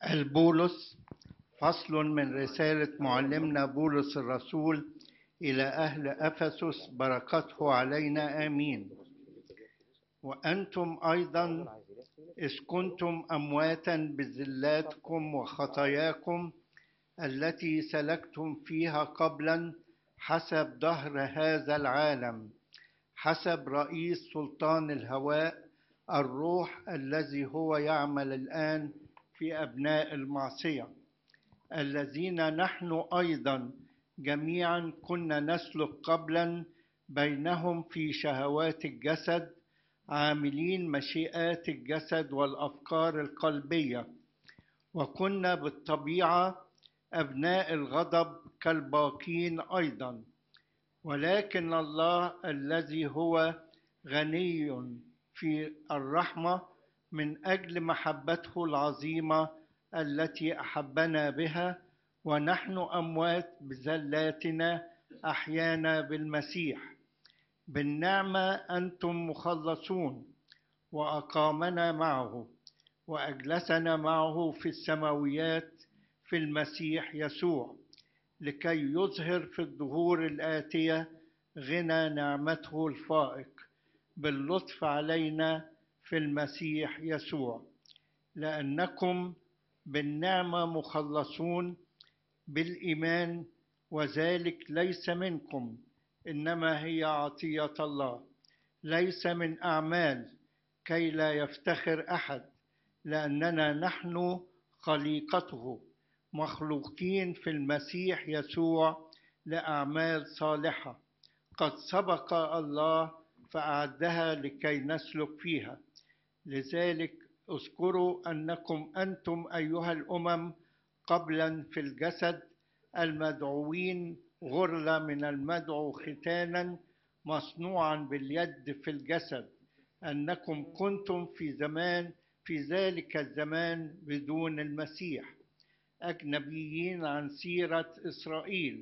البولس فصل من رسالة معلمنا بولس الرسول إلى أهل أفسس، بركته علينا آمين. وأنتم أيضا إذ كنتم أمواتا بذلاتكم وخطاياكم التي سلكتم فيها قبلا حسب دهر هذا العالم، حسب رئيس سلطان الهواء، الروح الذي هو يعمل الآن في أبناء المعصية، الذين نحن أيضا جميعا كنا نسلك قبلا بينهم في شهوات الجسد، عاملين مشيئات الجسد والأفكار القلبية، وكنا بالطبيعة أبناء الغضب كالباقين أيضا. ولكن الله الذي هو غني في الرحمة من أجل محبته العظيمة التي أحبنا بها ونحن أموات بذلاتنا أحيانا بالمسيح. بالنعمة أنتم مخلصون، وأقامنا معه وأجلسنا معه في السماويات في المسيح يسوع، لكي يظهر في الدهور الآتية غنى نعمته الفائق باللطف علينا في المسيح يسوع، لأنكم بالنعمة مخلصون بالإيمان، وذلك ليس منكم، إنما هي عطية الله، ليس من أعمال، كي لا يفتخر أحد، لأننا نحن خليقته مخلوقين في المسيح يسوع لأعمال صالحة قد سبق الله فأعدها لكي نسلك فيها. لذلك اذكروا أنكم أنتم أيها الأمم قبلا في الجسد المدعوين غرلة من المدعو ختانا مصنوعا باليد في الجسد، أنكم كنتم في ذلك الزمان بدون المسيح، أجنبيين عن سيرة إسرائيل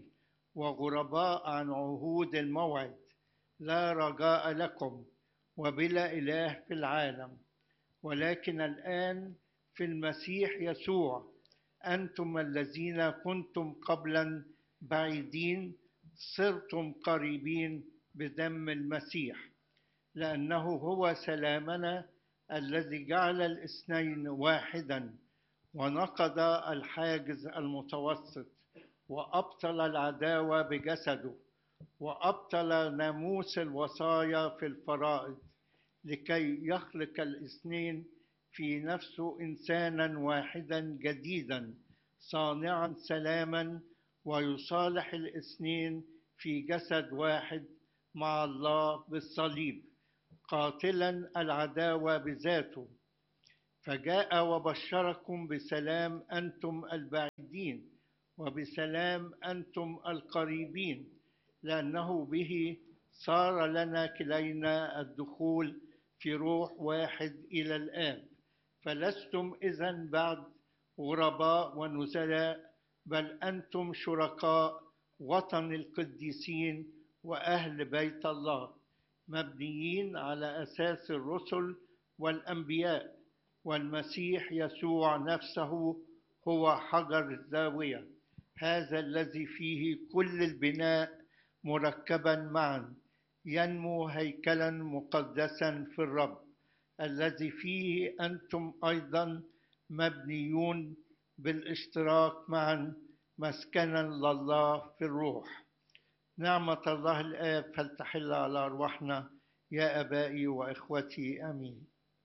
وغرباء عن عهود الموعد، لا رجاء لكم وبلا إله في العالم. ولكن الآن في المسيح يسوع أنتم الذين كنتم قبلا بعيدين صرتم قريبين بدم المسيح، لأنه هو سلامنا الذي جعل الاثنين واحدا، ونقض الحاجز المتوسط، وأبطل العداوة بجسده، وأبطل ناموس الوصايا في الفرائض، لكي يخلق الاثنين في نفسه إنسانا واحدا جديدا صانعا سلاما، ويصالح الاثنين في جسد واحد مع الله بالصليب، قاتلا العداوة بذاته، فجاء وبشركم بسلام أنتم البعيدين وبسلام أنتم القريبين، لأنه به صار لنا كلينا الدخول في روح واحد إلى الآب. فلستم إذن بعد غرباء ونزلاء، بل أنتم شركاء وطن القديسين وأهل بيت الله، مبنيين على أساس الرسل والأنبياء، والمسيح يسوع نفسه هو حجر الزاوية، هذا الذي فيه كل البناء مركبا معا ينمو هيكلا مقدسا في الرب، الذي فيه أنتم أيضا مبنيون بالاشتراك معا مسكنا لله في الروح. نعمة الله الآب فلتحل على أرواحنا يا أبائي وإخوتي آمين.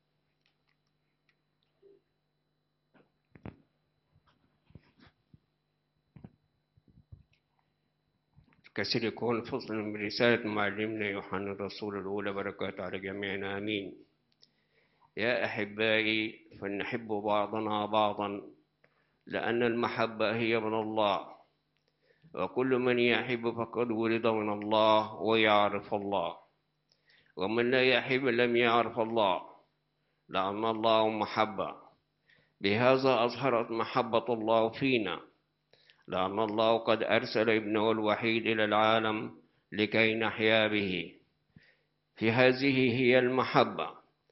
كثير يكون فصل من رسالة معلمنا يوحنا الرسول الأولى، بركات على جميعنا آمين. يا أحبائي، فلنحب بعضنا بعضا، لأن المحبة هي من الله، وكل من يحب فقد ولد من الله ويعرف الله، ومن لا يحب لم يعرف الله، لأن الله محبة. بهذا أظهرت محبة الله فينا، لأن الله قد أرسل ابنه الوحيد إلى العالم لكي نحيا به. في هذه هي المحبة،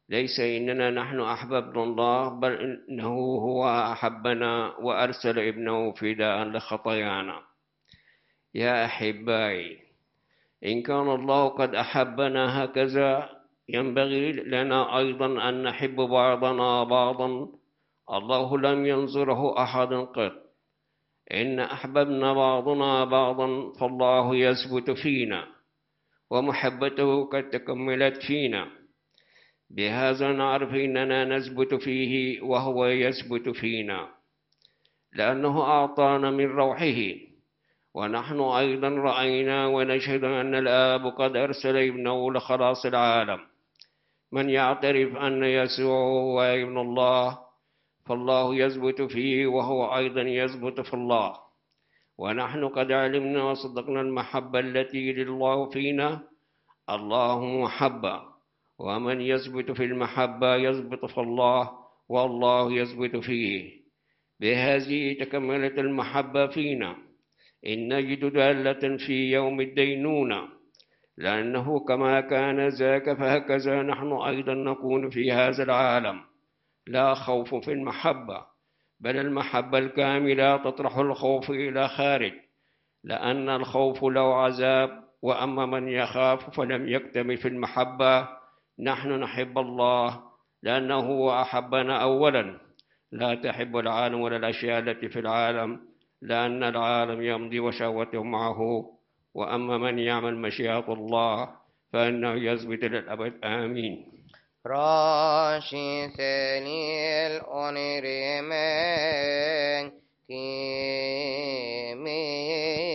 ليس إننا نحن أحببنا الله، بل إنه هو أحبنا وأرسل ابنه فداء لخطايانا. يا أحبائي، إن كان الله قد أحبنا هكذا، ينبغي لنا أيضا أن نحب بعضنا بعضا. الله لم ينظره أحد قط. إن أحببنا بعضنا بعضا فالله يثبت فينا ومحبته قد تكملت فينا. بهذا نعرف إننا نثبت فيه وهو يثبت فينا، لأنه أعطانا من روحه. ونحن أيضا رأينا ونشهد أن الآب قد أرسل ابنه لخلاص العالم. من يعترف أن يسوع هو ابن الله فالله يثبت فيه وهو أيضا يثبت في الله. ونحن قد علمنا وصدقنا المحبة التي لله فينا. الله محبة، ومن يثبت في المحبة يثبت في الله والله يثبت فيه. بهذه تكملت المحبة فينا، إن نجد دالة في يوم الدينونة، لأنه كما كان ذاك فهكذا نحن أيضا نكون في هذا العالم. لا خوف في المحبة، بل المحبة الكاملة تطرح الخوف إلى خارج، لأن الخوف له عذاب، وأما من يخاف فلم يكتمل في المحبة. نحن نحب الله لأنه أحبنا أولا. لا تحب العالم ولا الأشياء التي في العالم، لأن العالم يمضي وشهوته معه. وأما من يعمل مشيئة الله فإنه يثبت للأبد. آمين. Rashi senil onirimen kimi